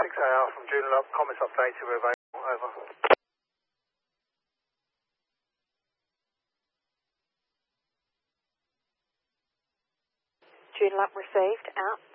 6AR from Joondalup, comments updated, we're available, over. Joondalup received, out.